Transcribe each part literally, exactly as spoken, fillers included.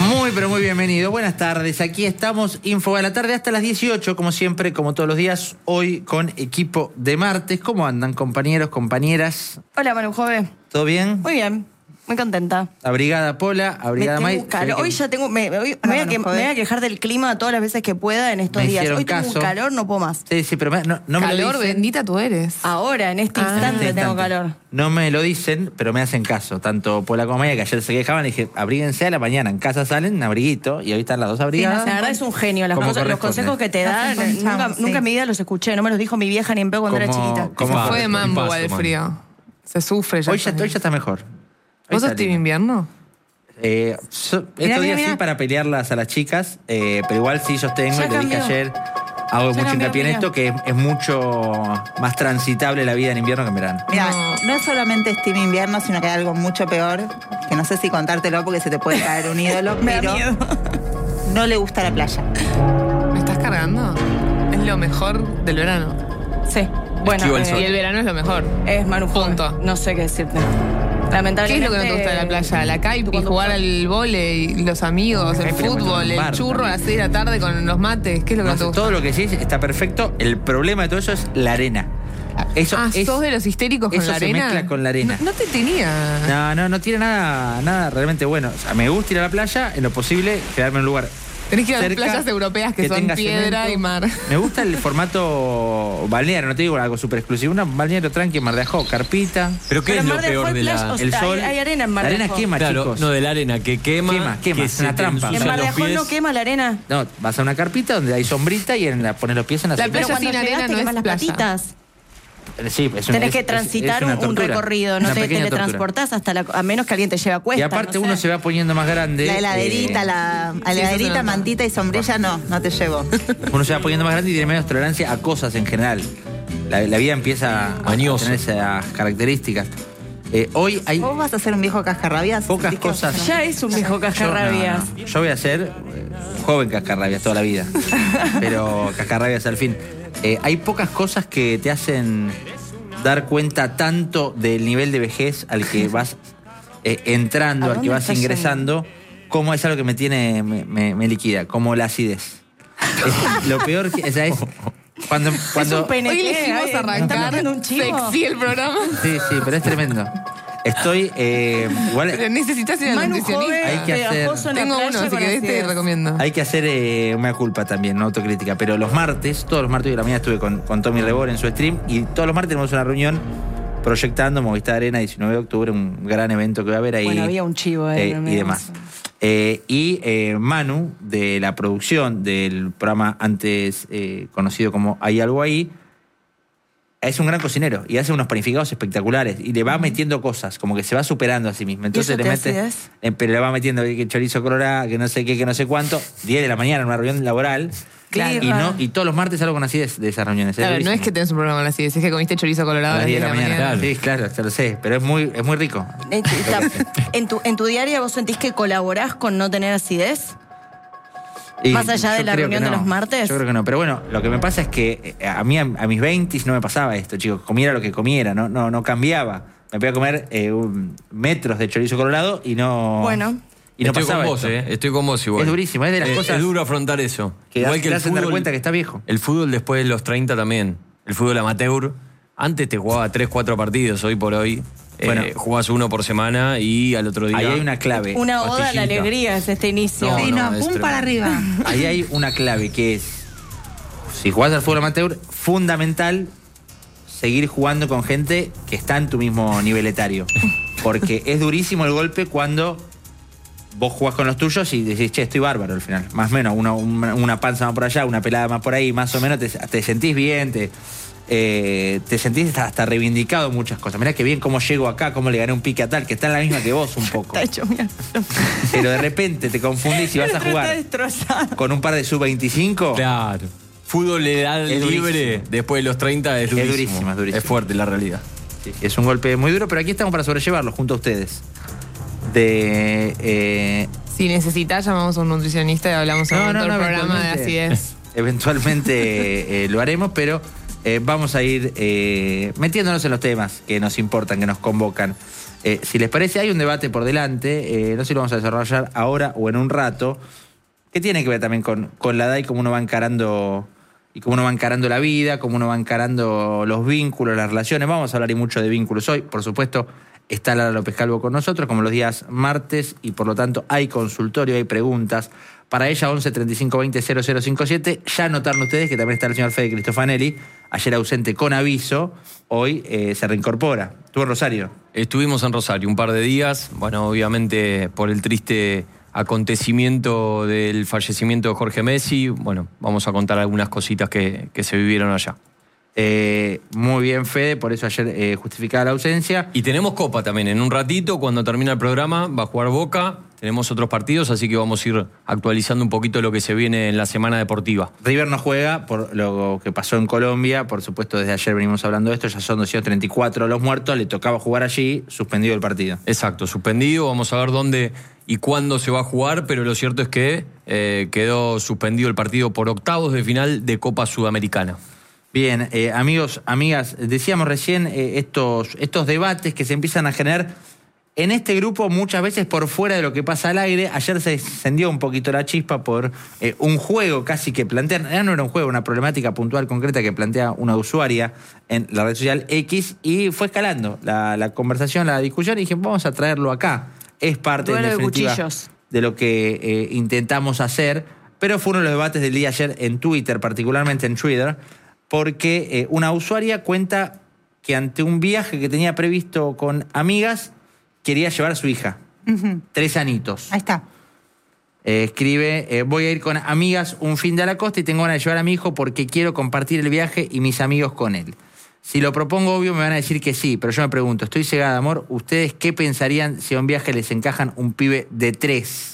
Muy, pero muy bienvenido. Buenas tardes. Aquí estamos, Info de la tarde hasta las dieciocho, como siempre, como todos los días, hoy con equipo de martes. ¿Cómo andan, compañeros, compañeras? Hola, Manu Jove. ¿Todo bien? Muy bien, muy contenta. Abrigada Pola, abrigada May. Hoy ya tengo, me, hoy, me, voy a que, me voy a quejar del clima todas las veces que pueda en estos me días. Hoy caso. tengo un calor, no puedo más. Sí, sí, pero me, no, no me calor, lo dicen. Bendita tú eres. Ahora, en este Ah, instante, Este tengo instante. calor. No me lo dicen, pero me hacen caso. Tanto Pola como Maya, que ayer se quejaban, y dije, abríguense a la mañana. En casa salen, abriguito, y hoy están las dos abrigadas. La verdad es un genio. Las Como cosas, los corresponde. consejos que te dan, Nos nunca, encontramos, sí. nunca en mi vida los escuché. No me los dijo mi vieja ni en pedo cuando era Como- chiquita. como- Se fue de mambo paso, igual el man. frío. Se sufre ya. Hoy ya, está. hoy ya está mejor. Hoy ¿Vos sos está team lindo. invierno? Eh, so- Mirá, estos días mirá, sí mirá. para pelearlas a las chicas, eh, pero igual sí sostengo, Ya y le dije cambió. ayer, hago mucho cambió hincapié en opinión. esto, que es, es mucho más transitable la vida en invierno que en verano. Mira, No. no. es solamente Steam invierno, sino que hay algo mucho peor, que no sé si contártelo porque se te puede caer un ídolo, Me da pero miedo. no le gusta la playa. ¿Me estás cargando? Es lo mejor del verano. Sí. Bueno, Esquivo el eh, sol. Y el verano es lo mejor. es Manu Jove. Punto. No sé qué decirte. ¿Qué Lamentablemente. es lo que no te gusta de la playa? La caipi, Cuando- jugar al vóley, los amigos, La el caipi le pones fútbol, un el bar churro a también. las seis de la tarde con los mates. ¿Qué es lo que No no, sé, te gusta? todo lo que decís está perfecto. El problema de todo eso es la arena. Eso ah, es- ¿sos de los histéricos con eso la se arena? mezcla con la arena. No, no te tenía. No, no, no tiene nada, nada realmente bueno. O sea, me gusta ir a la playa, en lo posible quedarme en un lugar Tenés que ir a las cerca, playas europeas que, son tenga piedra cemento. y mar. Me gusta el formato balneario, no te digo algo súper exclusivo. Un balneario tranqui en Mar de Ajó, carpita. Pero ¿qué Pero es en lo Mar de peor Ajó de hay la... playa, o sea, El sol. hay- hay arena en Mar La de arena Ajó. quema, Claro, chicos. no de la arena, que quema. Quema, quema, que es se una te trampa. ¿En ensucian Mar de los Ajó no pies. quema la arena? No, vas a una carpita donde hay sombrita y en la, pones los pies en la La sombrita. playa Pero cuando sin arena llegas te no quemas es las playa. patitas. Sí, es un- Tenés es- que es- transitar es una un, un tortura, recorrido, no una te pequeña tortura. teletransportás hasta la, a menos que alguien te lleve a cuesta. Y aparte no sé. uno se va poniendo más grande. La heladerita, eh, la eso heladerita, se nota. mantita y sombrilla, no, no te llevo. Uno se va poniendo más grande y tiene menos tolerancia a cosas en general. La, la vida empieza a Mañoso. tener esas características. Eh, hoy hay ¿Vos vas a ser un viejo cascarrabias? pocas ¿Sentís que vas a cosas. ser- Ya es un viejo Yo, cascarrabias. no, no. Yo voy a ser eh, un joven cascarrabias toda la vida. Pero cascarrabias al fin. Eh, hay pocas cosas que te hacen dar cuenta tanto del nivel de vejez al que vas eh, entrando, ¿A al que dónde vas estás ingresando, como es algo que me tiene, me, me- me liquida, como la acidez. Es lo peor que, o sea, es cuando, cuando Es un pene. Hoy ¿Qué? elegimos Ay, ¿me arrancar estás metiendo un chivo? sexy el programa. Sí, sí, pero es tremendo. Estoy eh, igual. Pero necesitas ir al Manu nutricionista. Jove, Hay que hacer- pegajoso en la Tengo playa uno, si con querés te acidez. recomiendo. Hay que hacer eh, una culpa también, no autocrítica. Pero los martes, todos los martes de la mañana estuve con, con Tommy Rebor en su stream y todos los martes tenemos una reunión proyectando Movistar Arena diecinueve de octubre, un gran evento que va a haber ahí. Bueno, había un chivo ahí, eh, no me y digas. demás. Eh, y eh, Manu, de la producción del programa antes eh, conocido como Hay Algo Ahí, es un gran cocinero y hace unos panificados espectaculares y le va metiendo cosas, como que se va superando a sí mismo. Entonces eso le te mete, acidez? eh, pero le va metiendo que chorizo colorado, que no sé qué, que no sé cuánto, diez de la mañana en una reunión laboral. Claro. Y, no, y todos los martes salgo con acidez de esas reuniones. Claro, no durísimo. es que tenés un problema con la acidez, es que comiste chorizo colorado A las diez de la mañana. Claro. Sí, claro, ya lo sé, pero es muy, es muy rico. Eh, está- ¿En tu, ¿En tu diaria vos sentís que colaborás con no tener acidez? Y ¿Más allá de yo la creo reunión que de no. los martes? Yo creo que no, pero bueno, lo que me pasa es que eh, a mí a, a mis veinte no me pasaba esto, chicos. Comiera lo que comiera, no, no, no cambiaba. Me podía comer eh, un- metros de chorizo colorado y no. Bueno. Y no Estoy con pasaba vos, esto. eh. Estoy con vos igual. Es durísimo, es de las Eh, cosas Es duro afrontar eso. que igual das- que te el hacen dar fútbol. cuenta que está viejo. El fútbol después de los treinta también. El fútbol amateur. Antes te jugaba tres, cuatro partidos. Hoy por hoy Bueno. eh, jugás uno por semana y al otro día. Ahí hay una clave. Una oda a la Pastillita. alegría es este inicio. No, Sí, no, es pum tremendo. para arriba. Ahí hay una clave que es, si jugás al fútbol amateur, fundamental seguir jugando con gente que está en tu mismo nivel etario. Porque es durísimo el golpe cuando vos jugás con los tuyos y decís, che, estoy bárbaro al final. Más o menos, una, una, una panza más por allá, una pelada más por ahí, más o menos te, te sentís bien, te, eh, te sentís hasta, hasta reivindicado en muchas cosas. Mirá que bien cómo llego acá, cómo le gané un pique a tal, que está en la misma que vos un poco. Está hecho mierda. Pero de repente te confundís y vas a Está jugar destrozado. con un par de sub veinticinco. Claro. Fútbol de edad Es libre durísimo. después de los treinta es durísimo. durísimo, es durísimo. Es fuerte la realidad. Sí, es un golpe muy duro, pero aquí estamos para sobrellevarlo junto a ustedes. De. eh, Si necesitas, llamamos a un nutricionista y hablamos en No, todo no, el no, programa de eventualmente- acidez. eventualmente eh, lo haremos, pero eh, vamos a ir eh, metiéndonos en los temas que nos importan, que nos convocan. Eh, si les parece, hay un debate por delante, eh, no sé si lo vamos a desarrollar ahora o en un rato, que tiene que ver también con, con la edad y cómo uno va encarando, y cómo uno va encarando la vida, cómo uno va encarando los vínculos, las relaciones. Vamos a hablar y mucho de vínculos hoy, por supuesto. Está Lara López Calvo con nosotros, como los días martes, y por lo tanto hay consultorio, hay preguntas. Para ella, once treinta y cinco veinte cero cero cincuenta y siete. Ya notaron ustedes que también está el señor Fede Cristofanelli, ayer ausente con aviso, hoy eh, se reincorpora. ¿Estuvo en Rosario? Estuvimos en Rosario un par de días, bueno, obviamente por el triste acontecimiento del fallecimiento de Jorge Messi, bueno, vamos a contar algunas cositas que, que se vivieron allá. Eh, muy bien, Fede, por eso ayer eh, justificaba la ausencia. Y tenemos Copa también, en un ratito, cuando termina el programa, va a jugar Boca, tenemos otros partidos, así que vamos a ir actualizando un poquito lo que se viene en la semana deportiva. River no juega por lo que pasó en Colombia, por supuesto desde ayer venimos hablando de esto, ya son doscientos treinta y cuatro los muertos, le tocaba jugar allí, suspendido el partido. Exacto, suspendido, vamos a ver dónde y cuándo se va a jugar, pero lo cierto es que eh, quedó suspendido el partido por octavos de final de Copa Sudamericana. Bien, eh, amigos, amigas, decíamos recién eh, estos, estos debates que se empiezan a generar en este grupo muchas veces por fuera de lo que pasa al aire. Ayer se encendió un poquito la chispa por eh, un juego casi que plantean, no era un juego, una problemática puntual concreta que plantea una usuaria en la red social X, y fue escalando la, la conversación, la discusión, y dije, vamos a traerlo acá. Es parte Duelo en de definitiva cuchillos. de lo que eh, intentamos hacer, pero fue uno de los debates del día ayer en Twitter, particularmente en Twitter, porque eh, una usuaria cuenta que ante un viaje que tenía previsto con amigas, quería llevar a su hija. Uh-huh. Tres anitos. Ahí está. Eh, escribe, eh, voy a ir con amigas un fin de a la costa y tengo ganas de llevar a mi hijo porque quiero compartir el viaje y mis amigos con él. Si lo propongo, obvio, me van a decir que sí, pero yo me pregunto, estoy cegada de amor, ¿ustedes qué pensarían si a un viaje les encajan un pibe de tres?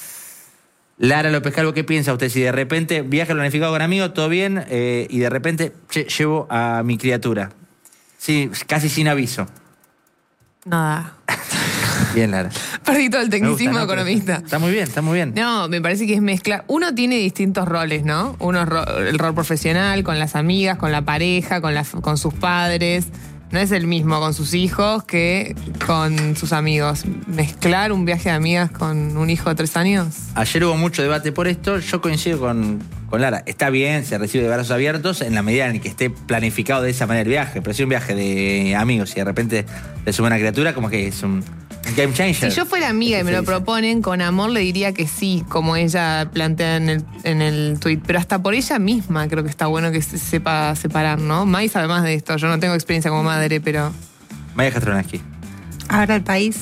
Lara López Calvo, ¿qué piensa usted? Si de repente viaje planificado con amigos, todo bien, eh, y de repente che, llevo a mi criatura. Sí, casi sin aviso. Nada. Bien, Lara. Perdí todo el Me gusta, tecnicismo ¿no? economista. Está muy bien, está muy bien. No, me parece que es mezclar. Uno tiene distintos roles, ¿no? Uno es ro- el rol profesional, con las amigas, con la pareja, con, la, con sus padres. No es el mismo con sus hijos que con sus amigos. Mezclar un viaje de amigas con un hijo de tres años. Ayer hubo mucho debate por esto, yo coincido con, con Lara. Está bien, se recibe de brazos abiertos en la medida en que esté planificado de esa manera el viaje, pero si es un viaje de amigos y de repente le sube una criatura, como que es un game changer. Si yo fuera amiga y me lo Sí, sí. proponen, con amor le diría que sí, como ella plantea en el, en el tuit. Pero hasta por ella misma creo que está bueno que se sepa separar, ¿no? Mai sabe más de esto. Yo no tengo experiencia como madre, pero... Maya Jastronaski. Ahora el país.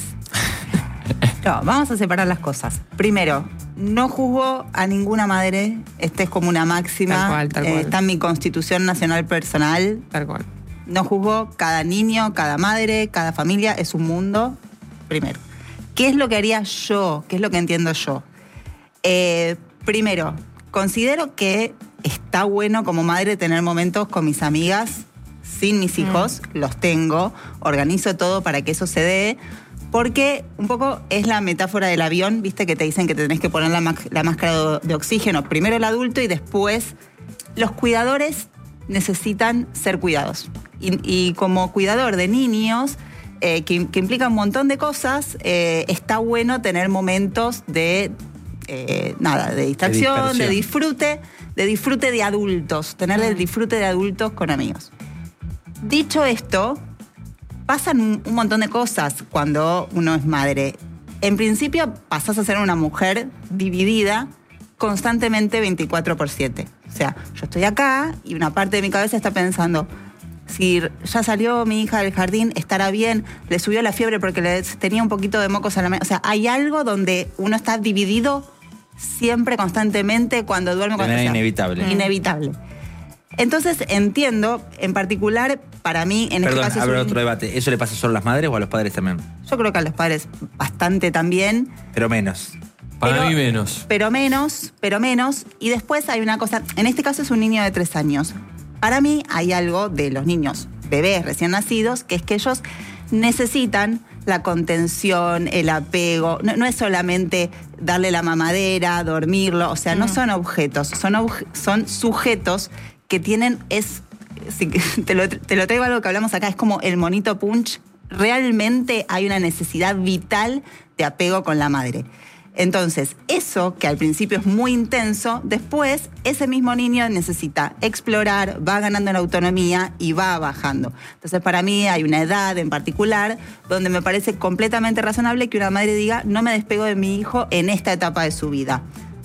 No, vamos a separar las cosas. Primero, no juzgo a ninguna madre. Esta es como una máxima. Tal cual, tal Eh, cual. está en mi constitución nacional personal. Tal cual. No juzgo cada niño, cada madre, cada familia. Es un mundo. Primero. ¿Qué es lo que haría yo? ¿Qué es lo que entiendo yo? Eh, primero, considero que está bueno como madre tener momentos con mis amigas, sin mis hijos, mm. los tengo, organizo todo para que eso se dé, porque un poco es la metáfora del avión, viste que te dicen que te tenés que poner la, la máscara de oxígeno, primero el adulto y después los cuidadores necesitan ser cuidados. Y, y como cuidador de niños, eh, que, que implica un montón de cosas, eh, está bueno tener momentos de, eh, nada, de distracción, de, de disfrute, de disfrute de adultos, tener el disfrute de adultos con amigos. Dicho esto, pasan un, un montón de cosas cuando uno es madre. En principio pasás a ser una mujer dividida constantemente veinticuatro por siete. O sea, yo estoy acá y una parte de mi cabeza está pensando, si ya salió mi hija del jardín, estará bien, le subió la fiebre porque le tenía un poquito de mocos a la mañana. O sea, hay algo donde uno está dividido siempre, constantemente, cuando duerme. De cuando, manera o sea, inevitable. Inevitable. Entonces entiendo, en particular, para mí, en Perdón, este caso... habrá es un, otro debate. ¿Eso le pasa solo a las madres o a los padres también? Yo creo que a los padres bastante también. Pero menos. Para Pero- mí menos. Pero menos, pero menos. Y después hay una cosa, en este caso es un niño de tres años. Para mí hay algo de los niños, bebés recién nacidos, que es que ellos necesitan la contención, el apego. No, no es solamente darle la mamadera, dormirlo, o sea, no son objetos, son, obje- son sujetos que tienen, es si, te, lo, te lo traigo algo que hablamos acá, es como el monito punch. Realmente hay una necesidad vital de apego con la madre. Entonces, eso que al principio es muy intenso, después ese mismo niño necesita explorar, va ganando en autonomía y va bajando. Entonces, para mí hay una edad en particular donde me parece completamente razonable que una madre diga, no me despego de mi hijo en esta etapa de su vida.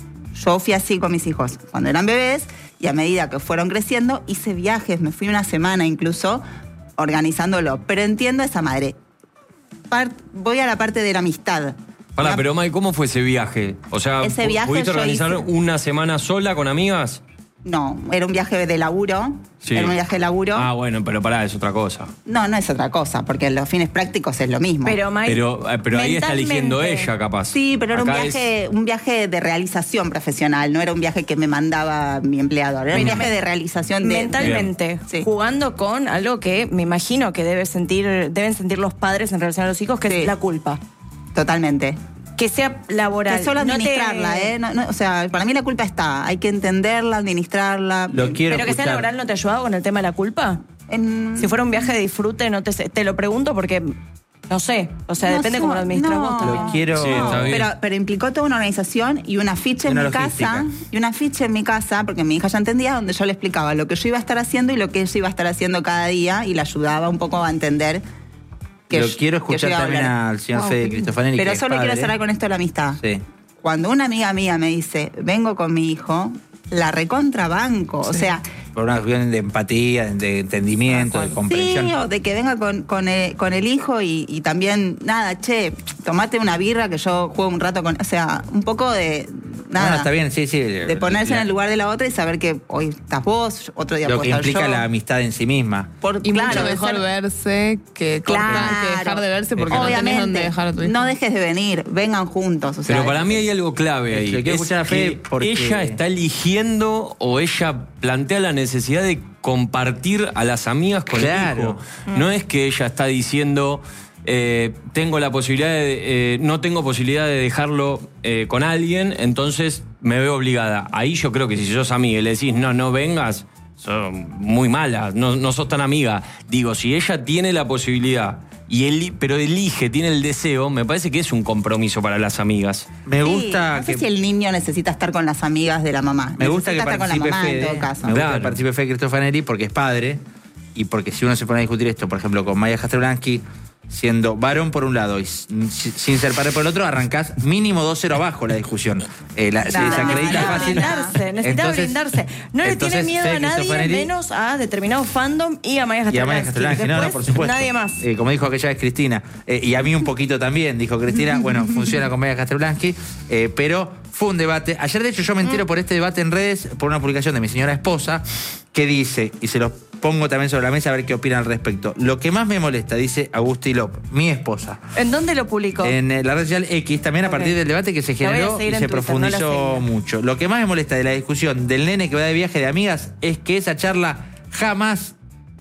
Yo fui así con mis hijos cuando eran bebés y a medida que fueron creciendo hice viajes, me fui una semana incluso organizándolo. Pero entiendo a esa madre. Part, voy a la parte de la amistad. Pará, pero May, ¿cómo fue ese viaje? O sea, Ese viaje ¿pudiste yo organizar hice- una semana sola con amigas? No, era un viaje de laburo. Sí. Era un viaje de laburo. Ah, bueno, pero pará, es otra cosa. No, no es otra cosa, porque en los fines prácticos es lo mismo. Pero, May, Pero, eh, pero ahí está eligiendo mentalmente- ella, capaz. Sí, pero era un Acá viaje, es- un viaje de realización profesional, no era un viaje que me mandaba mi empleador, era un Pero viaje me- de realización de... mentalmente, Bien. Sí. jugando con algo que me imagino que debe sentir, deben sentir los padres en relación a los hijos, que Sí. es la culpa. Totalmente. Que sea laboral. Que solo No te- administrarla, ¿eh? No, no, o sea, para mí la culpa está, hay que entenderla, administrarla. Lo quiero Pero que sea escuchar. laboral, ¿no te ha ayudado con el tema de la culpa? En- Si fuera un viaje de disfrute, no te sé- te lo pregunto porque no sé, o sea, No depende sé, cómo lo administras no. vos también. Lo quiero... Sí, está bien. Pero, pero implicó toda una organización y una ficha en Una mi logística. casa. Y una ficha en mi casa, porque mi hija ya entendía, donde yo le explicaba lo que yo iba a estar haciendo y lo que ella iba a estar haciendo cada día y la ayudaba un poco a entender que Lo yo- quiero que yo escuchar iba a también hablar. al señor Wow, Fede qué lindo. Cristofanelli, Pero que es solo quiero padre. cerrar con esto de la amistad. Sí. Cuando una amiga mía me dice, vengo con mi hijo, la recontrabanco. O sea, Por una cuestión de empatía, de entendimiento, de comprensión. sí, o de que venga con, con, el, con el hijo y, y también, nada, che, tomate una birra que yo juego un rato con... O sea, un poco de... Nada. Bueno, está bien, sí, sí. De ponerse La- en el lugar de la otra y saber que hoy estás vos, otro día Lo puedo que estar implica yo. la amistad en sí misma. Por, Y claro, mucho de mejor ser- verse que, cortar, Claro. que dejar de verse porque no Obviamente, tenés dónde dejar a tu hijo. no dejes de venir, vengan juntos. O sea, Pero para mí hay algo clave ahí. Lo quiero Es escuchar a Fede que porque- ella está eligiendo o ella plantea la necesidad de compartir a las amigas con Claro. el hijo. No es que ella está diciendo, eh, tengo la posibilidad de, eh, no tengo posibilidad de dejarlo eh, con alguien, entonces me veo obligada. Ahí yo creo que si sos amiga y le decís, no, no vengas, sos muy mala, no, no sos tan amiga. Digo, si ella tiene la posibilidad, y eli- pero elige, tiene el deseo, me parece que es un compromiso para las amigas. Me sí, gusta no sé que... si el niño necesita estar con las amigas de la mamá. Me gusta que Necesita estar con la participe mamá Fede, en todo caso. me gusta Claro. que participe Fede Cristofanelli porque es padre y porque si uno se pone a discutir esto, por ejemplo, con Maya Jastrobransky, siendo varón por un lado y sin sin ser padre por el otro, arrancás mínimo dos cero abajo la discusión. Eh, la- se No, desacredita necesitaba fácil. blindarse, necesitaba Entonces- blindarse. No le tiene entonces, miedo Fede a nadie, Cristofanelli menos a determinado fandom y a Maya Y a Maya Jastrobransky. Jastrobransky, no, no, Después, por supuesto. nadie más. Eh, como dijo aquella vez Cristina. Eh, y a mí un poquito también, dijo Cristina. Bueno, funciona con Maya Jastrobransky. Eh, pero fue un debate. Ayer, de hecho, yo me entero por este debate en redes, por una publicación de mi señora esposa, que dice, y se los pongo también sobre la mesa a ver qué opinan al respecto. Lo que más me molesta, dice Agusti López, mi esposa, ¿En dónde lo publicó? en eh, la red social X, también a Ok. partir del debate que se La voy a generó seguir y en se Twitter, no la profundizó seguía. mucho. Lo que más me molesta de la discusión del nene que va de viaje de amigas es que esa charla jamás,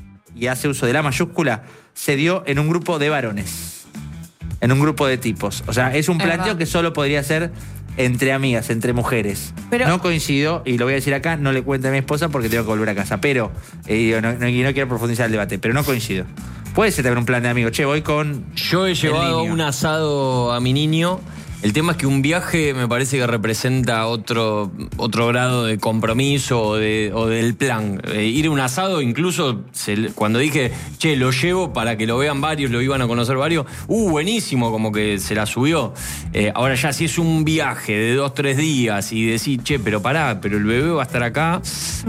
y hace uso de la mayúscula, se dio en un grupo de varones. En un grupo de tipos. O sea, es un Es planteo verdad. que solo podría ser entre amigas, entre mujeres. Pero- no coincido, y lo voy a decir acá, no le cuente a mi esposa porque tengo que volver a casa. Pero, eh, digo, no, no- y no quiero profundizar el debate, pero no coincido. Puede ser también un plan de amigos. Che, voy con... Yo he llevado niño. un asado a mi niño. El tema es que un viaje me parece que representa otro, otro grado de compromiso o, de, o del plan. Eh, ir a un asado, incluso se le- cuando dije, che, lo llevo para que lo vean varios, lo iban a conocer varios, uh, buenísimo, como que se la subió. Eh, ahora ya si es un viaje de dos, tres días y decís, che, pero pará, pero el bebé va a estar acá,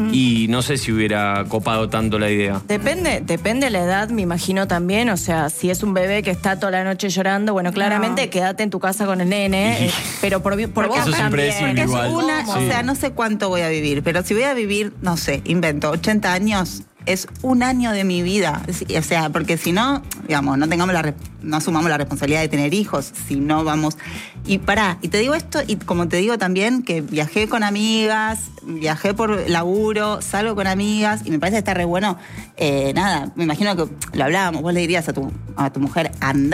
y no sé si hubiera copado tanto la idea. Depende, depende de la edad, me imagino también. O sea, si es un bebé que está toda la noche llorando, bueno, claramente quédate en tu casa con el nene, eh, pero por, por vos Eso es también. impredecible Porque es igual. una, Sí. o sea, no sé cuánto voy a vivir, pero si voy a vivir, no sé, invento, ochenta años, es un año de mi vida. Es- O sea, porque si no, digamos, no tengamos la re- no asumamos la responsabilidad de tener hijos, si no vamos. Y pará, y te digo esto, y como te digo también, que viajé con amigas, viajé por laburo, salgo con amigas, y me parece que está re bueno. Eh, nada, me imagino que lo hablábamos, vos le dirías a tu, a tu mujer, andá,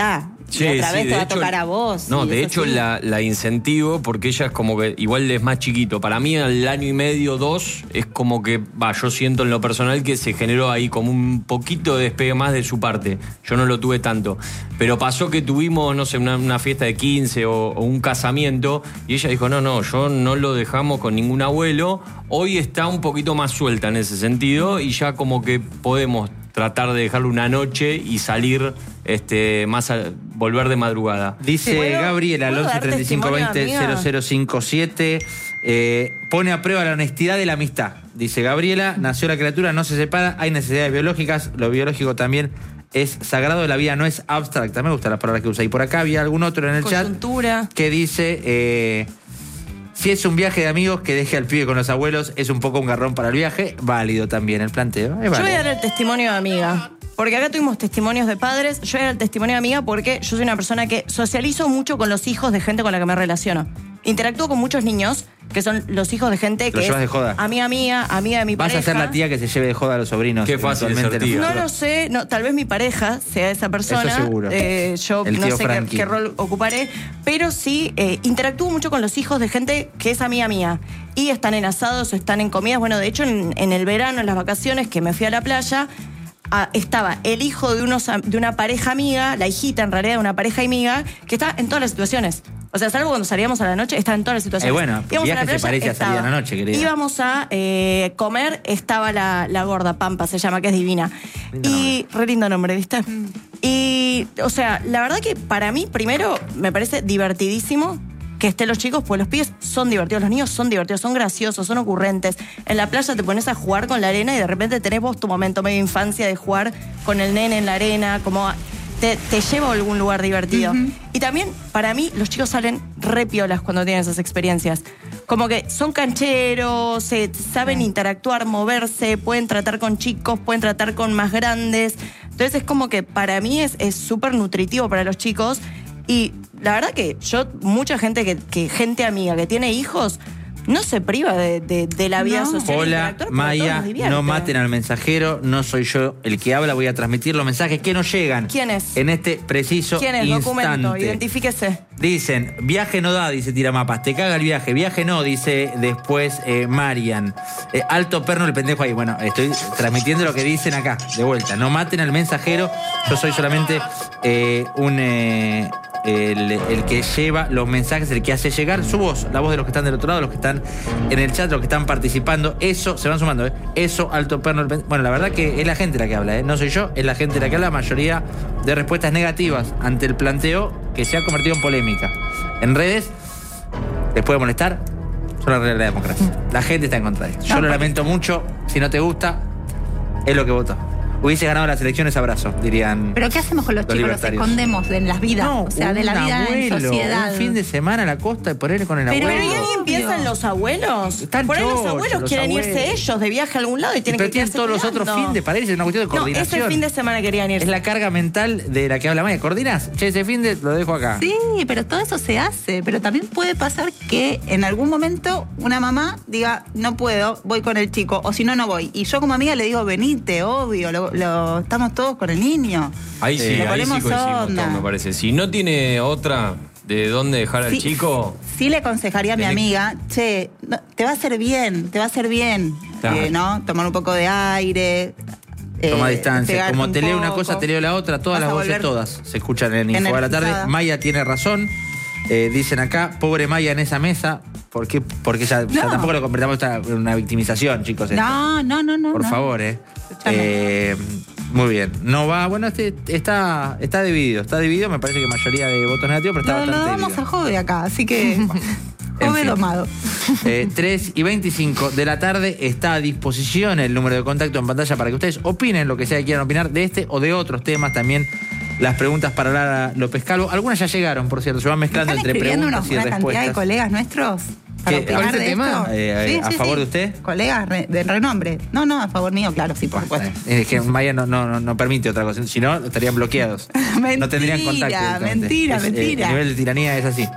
Sí, y otra sí, vez de te va a hecho, tocar a vos. No, y de eso hecho sí. la, la incentivo porque ella es como que igual es más chiquito. Para mí al año y medio, dos, es como que, va, yo siento en lo personal que se generó ahí como un poquito de despegue más de su parte. Yo no lo tuve tanto. Pero pasó que tuvimos, no sé, una, una fiesta de quince o, o un casamiento y ella dijo, no, no, yo no lo dejamos con ningún abuelo. Hoy está un poquito más suelta en ese sentido y ya como que podemos tratar de dejarlo una noche y salir este más a, volver de madrugada. Dice ¿Puedo- Gabriela, al puedo once dar treinta y cinco testimonio, veinte amiga? cero cero cinco siete, eh, pone a prueba la honestidad de la amistad. Dice Gabriela, nació la criatura, no se separa, hay necesidades biológicas, lo biológico también es sagrado, la vida no es abstracta. Me gustan las palabras que usa. Y por acá había algún otro en el Coyuntura. chat que dice... Eh, si es un viaje de amigos, que deje al pibe con los abuelos, es un poco un garrón para el viaje. Válido también el planteo. Es Yo voy válido. a dar el testimonio de amiga. Porque acá tuvimos testimonios de padres. Yo voy a dar el testimonio de amiga porque yo soy una persona que socializo mucho con los hijos de gente con la que me relaciono. Interactúo con muchos niños que son los hijos de gente que ¿Lo llevas es de joda? amiga mía, amiga de mi Vas pareja. a ser la tía que se lleve de joda a los sobrinos. Qué fácil eventualmente ser en el tía. No futuro. lo sé, no, tal vez mi pareja sea esa persona. Eso seguro. Eh, yo El no tío sé qué, Frankie. qué rol ocuparé, pero sí eh, interactúo mucho con los hijos de gente que es amiga mía. Y están en asados o están en comidas. Bueno, de hecho, en, en el verano, en las vacaciones, que me fui a la playa, ah, estaba el hijo de, unos, am- de una pareja amiga, la hijita en realidad de una pareja amiga, que está en todas las situaciones. O sea, salvo cuando salíamos a la noche, está en todas las situaciones. Eh, bueno, Íbamos a la viaje se parece a salir a la noche, querida. Íbamos a eh, comer, estaba la, la gorda, Pampa se llama, que es divina. Lindo y re lindo nombre, ¿viste? Y, o sea, la verdad que para mí, primero, me parece divertidísimo que estén los chicos, pues los pibes son divertidos, los niños son divertidos, son graciosos, son ocurrentes. En la playa te pones a jugar con la arena y de repente tenés vos tu momento medio infancia de jugar con el nene en la arena, como te, te lleva a algún lugar divertido. Y también, para mí, los chicos salen re piolas cuando tienen esas experiencias. Como que son cancheros, se saben interactuar, moverse, pueden tratar con chicos, pueden tratar con más grandes. Entonces es como que para mí es es súper nutritivo para los chicos. Y la verdad que yo, mucha gente que, que gente amiga que tiene hijos, no se priva de, de- de la vida No. social. Hola, interactuar, porque a todos Maya, nos divierte. no maten al mensajero, no soy yo el que habla, voy a transmitir los mensajes que nos llegan. ¿Quién es? En este preciso ¿Quién es? Documento, instante. identifíquese. Dicen, viaje no da, dice Tiramapas, te caga el viaje, viaje no, dice después eh, Marian. Eh, alto perno el pendejo ahí. Bueno, estoy transmitiendo lo que dicen acá, de vuelta. No maten al mensajero, yo soy solamente eh, un... eh, El, el que lleva los mensajes, el que hace llegar su voz, la voz de los que están del otro lado, los que están en el chat, los que están participando. Eso, se van sumando, ¿eh? Eso, alto perno. el pen- Bueno, la verdad que es la gente la que habla, ¿eh? No soy yo, es la gente la que habla. La mayoría de respuestas negativas ante el planteo que se ha convertido en polémica. En redes, les puede molestar, son las reglas de la democracia. La gente está en contra de esto. Yo lo lamento mucho, si no te gusta, es lo que votó. Hubiese ganado las elecciones, abrazo, dirían. ¿Pero qué hacemos con los, Los chicos? Los libertarios. escondemos en las vidas. No, o sea, de la un vida abuelo, en sociedad. Un fin de semana a la costa y ponerle con el Pero abuelo. Pero ¿y alguien Obvio. piensa en los abuelos? Están Por ahí los chochos, abuelos los quieren abuelos. irse ellos de viaje a algún lado y tienen Pero que tienen quedarse todos los otros cuidando. fines de para irse, es una cuestión de No, coordinación. ese fin de semana querían irse. Es la carga mental de la que habla Maya. ¿Coordinas? Che, ese fin de lo dejo acá. Sí, pero todo eso se hace. Pero también puede pasar que en algún momento una mamá diga, no puedo, voy con el chico, o si no, no voy. Y yo como amiga le digo, venite, obvio, lo, lo- estamos todos con el niño. Ahí sí, Eh, ahí le sí ponemos coincidimos onda. todos, me parece. Si no tiene otra de dónde dejar al Sí, chico, Sí le aconsejaría a mi Tenés- amiga, che, no, te va a hacer bien, te va a hacer bien, Claro. eh, ¿no? Tomar un poco de aire. Toma eh, distancia. pegarte Como un te leo una poco. cosa, te leo la otra. Todas Vas las a voces, volver todas, se escuchan en Info de la tarde. energizada. Maya tiene razón. Eh, dicen acá, pobre Maya en esa mesa. ¿Por qué? Porque ya, ya No. tampoco lo convertamos en una victimización, chicos. esto. No, no, no, no. Por no. favor, eh. Escuchame. Eh, Muy bien. No va, bueno, este está, está dividido. Está dividido, me parece que mayoría de votos negativos, pero está Lo, lo bastante damos dividido. a Jove acá, así que. Jove fin. domado. Eh, tres y veinticinco de la tarde está a disposición el número de contacto en pantalla para que ustedes opinen lo que sea que quieran opinar de este o de otros temas. También las preguntas para Lara López Calvo. Algunas ya llegaron, por cierto, se van mezclando ¿Están entre escribiendo preguntas unos- y una cantidad de respuestas. colegas nuestros para ¿Qué? opinar ¿Con ese de tema? esto? Eh, ¿a favor de usted? Colegas re- de renombre. No, no, a favor mío, claro, sí, por supuesto. Es que Maya no, no, no, no permite otra cosa. Si no, estarían bloqueados. no tendrían contacto. directamente. mentira, Es, eh, mentira. el nivel de tiranía es así.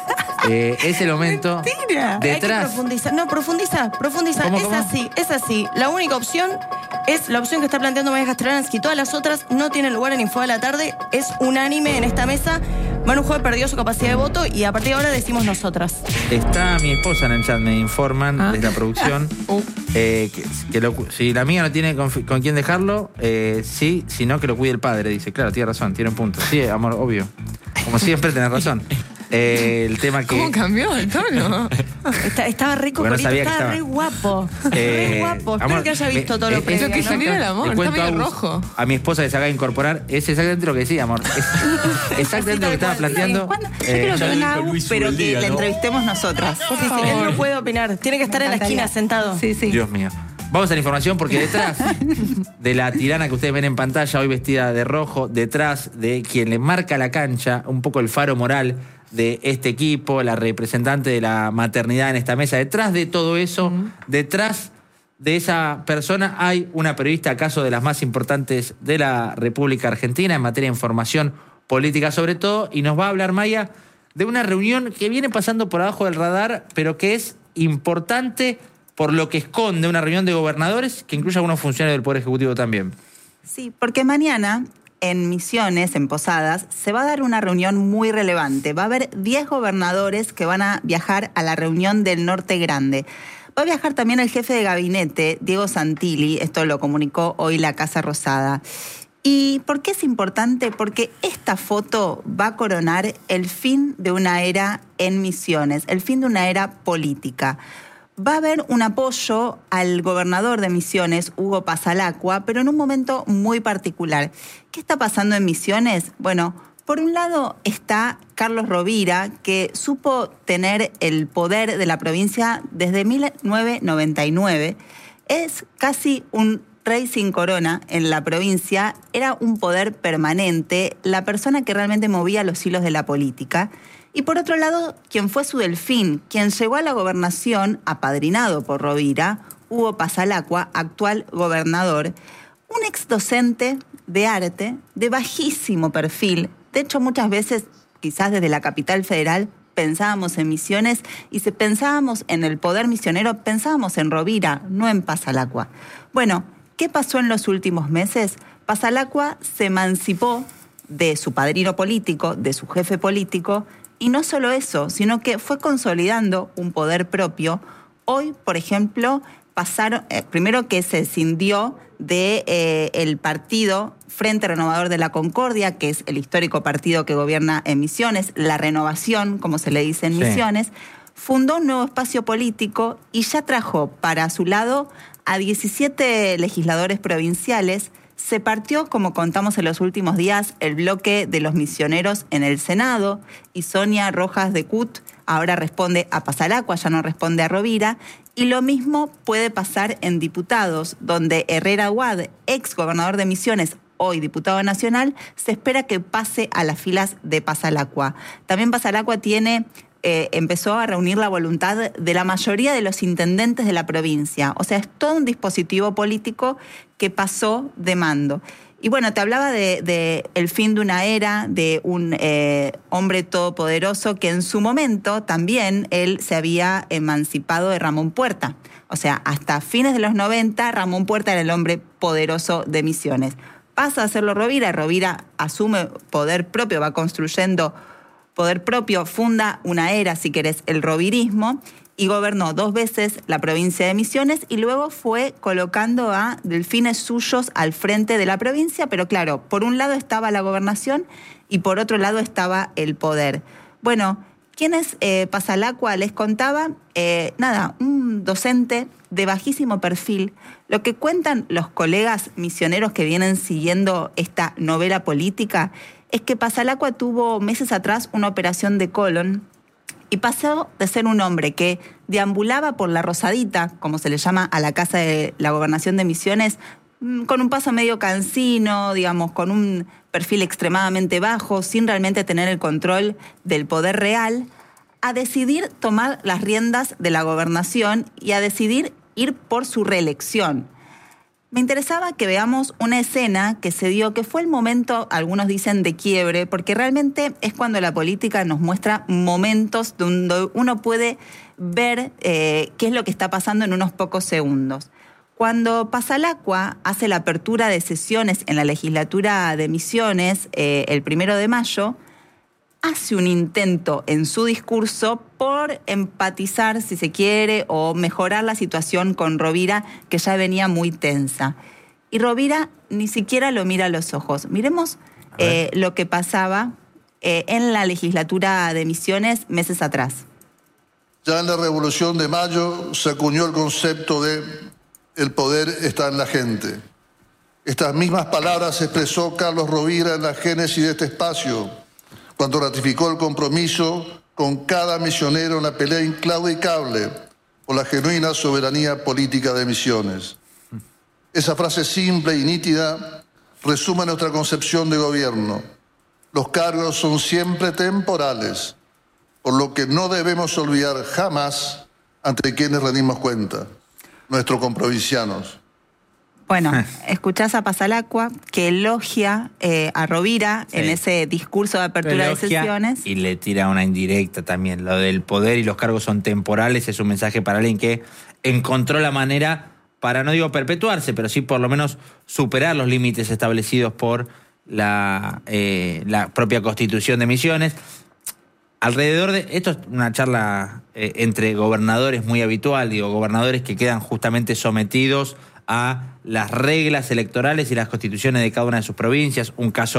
Eh, es el momento. Mentira. Hay que Detrás. profundizar. No, profundiza, profundiza. ¿Cómo, es cómo? así, es así. La única opción es la opción que está planteando Maya Castellansky. Todas las otras no tienen lugar en Info de la Tarde. Es unánime en esta mesa. Manu Joe perdió su capacidad de voto y a partir de ahora decimos nosotras. Está mi esposa en el chat, me informan Ah. desde la producción. Uh. eh, que, que lo- si la amiga no tiene con, con quién dejarlo, eh, sí, si no, que lo cuide el padre. Dice, claro, tiene razón, tiene un punto. Sí, amor, obvio. Como siempre, tenés razón. Eh, el tema que... ¿Cómo cambió el tono? Está- estaba re Porque no cocorito, sabía que estaba, estaba. re guapo. Eh, re guapo. Espero amor, que haya visto me- todo lo eh, previo. Eso que ¿no? genera el amor, Le está cuento medio a, rojo. a mi esposa que se acaba de incorporar, es exactamente lo que decía, amor. Es exactamente lo que estaba planteando. ¿Cuándo? Yo Eh, quiero ya que lo venga dijo Agus, Luis pero que Ubeldía, la ¿no? entrevistemos nosotras. Sí, sí, él no puede opinar. Tiene que estar en la encantaría. esquina sentado. Sí, sí. Dios mío. Vamos a la información porque detrás de la tirana que ustedes ven en pantalla, hoy vestida de rojo, detrás de quien le marca la cancha, un poco el faro moral de este equipo, la representante de la maternidad en esta mesa, detrás de todo eso, detrás de esa persona hay una periodista, acaso de las más importantes de la República Argentina en materia de información política sobre todo, y nos va a hablar Maya de una reunión que viene pasando por abajo del radar, pero que es importante por lo que esconde una reunión de gobernadores que incluye a algunos funcionarios del Poder Ejecutivo también. Sí, porque mañana en Misiones, en Posadas, se va a dar una reunión muy relevante. Va a haber diez gobernadores que van a viajar a la reunión del Norte Grande. Va a viajar también el jefe de gabinete, Diego Santilli, esto lo comunicó hoy la Casa Rosada. ¿Y por qué es importante? Porque esta foto va a coronar el fin de una era en Misiones, el fin de una era política. Va a haber un apoyo al gobernador de Misiones, Hugo Pasalacqua, pero en un momento muy particular. ¿Qué está pasando en Misiones? Bueno, por un lado está Carlos Rovira, que supo tener el poder de la provincia desde mil novecientos noventa y nueve. Es casi un rey sin corona en la provincia, era un poder permanente, la persona que realmente movía los hilos de la política. Y por otro lado, quien fue su delfín, quien llegó a la gobernación, apadrinado por Rovira, Hugo Pasalacqua, actual gobernador, un ex docente de arte de bajísimo perfil. De hecho, muchas veces, quizás desde la capital federal, pensábamos en Misiones y si pensábamos en el poder misionero, pensábamos en Rovira, no en Pasalacqua. Bueno, ¿qué pasó en los últimos meses? Pasalacqua se emancipó de su padrino político, de su jefe político, y no solo eso, sino que fue consolidando un poder propio. Hoy, por ejemplo, pasaron, eh, primero que se escindió de eh, el partido Frente Renovador de la Concordia, que es el histórico partido que gobierna en Misiones, la renovación, como se le dice en Sí. Misiones, fundó un nuevo espacio político y ya trajo para su lado a diecisiete legisladores provinciales. Se partió, como contamos en los últimos días, el bloque de los misioneros en el Senado y Sonia Rojas de Cut ahora responde a Pasalacqua, ya no responde a Rovira. Y lo mismo puede pasar en diputados, donde Herrera Huad, ex gobernador de Misiones, hoy diputado nacional, se espera que pase a las filas de Pasalacqua. También Pasalacqua tiene... Eh, empezó a reunir la voluntad de la mayoría de los intendentes de la provincia. O sea, es todo un dispositivo político que pasó de mando. Y bueno, te hablaba de, de el fin de una era, de un eh, hombre todopoderoso que en su momento también él se había emancipado de Ramón Puerta. O sea, hasta fines de los noventa, Ramón Puerta era el hombre poderoso de Misiones. Pasa a serlo Rovira, Rovira asume poder propio, va construyendo poder propio, funda una era, si querés, el rovirismo, y gobernó dos veces la provincia de Misiones y luego fue colocando a delfines suyos al frente de la provincia, pero claro, por un lado estaba la gobernación y por otro lado estaba el poder. Bueno, ¿quién es eh, Pasalacqua? Les contaba, eh, nada, un docente de bajísimo perfil. Lo que cuentan los colegas misioneros que vienen siguiendo esta novela política es que Pasalacqua tuvo meses atrás una operación de colon y pasó de ser un hombre que deambulaba por la Rosadita, como se le llama a la casa de la gobernación de Misiones, con un paso medio cansino, digamos, con un perfil extremadamente bajo, sin realmente tener el control del poder real, a decidir tomar las riendas de la gobernación y a decidir ir por su reelección. Me interesaba que veamos una escena que se dio, que fue el momento, algunos dicen, de quiebre, porque realmente es cuando la política nos muestra momentos donde uno puede ver eh, qué es lo que está pasando en unos pocos segundos. Cuando Pasalacqua hace la apertura de sesiones en la legislatura de Misiones eh, el primero de mayo, hace un intento en su discurso por empatizar, si se quiere, o mejorar la situación con Rovira, que ya venía muy tensa. Y Rovira ni siquiera lo mira a los ojos. Miremos eh, lo que pasaba eh, en la legislatura de Misiones meses atrás. Ya en la Revolución de Mayo se acuñó el concepto de el poder está en la gente. Estas mismas palabras expresó Carlos Rovira en la génesis de este espacio, cuando ratificó el compromiso con cada misionero en la pelea inclaudicable por la genuina soberanía política de Misiones. Esa frase simple y nítida resume nuestra concepción de gobierno. Los cargos son siempre temporales, por lo que no debemos olvidar jamás ante quienes rendimos cuenta, nuestros comprovincianos. Bueno, escuchás a Pasalacqua, que elogia eh, a Rovira sí. en ese discurso de apertura de sesiones. Y le tira una indirecta también. Lo del poder y los cargos son temporales es un mensaje para alguien que encontró la manera para, no digo perpetuarse, pero sí por lo menos superar los límites establecidos por la, eh, la propia Constitución de Misiones. Alrededor de... Esto es una charla eh, entre gobernadores muy habitual, digo, gobernadores que quedan justamente sometidos a las reglas electorales y las constituciones de cada una de sus provincias. Un caso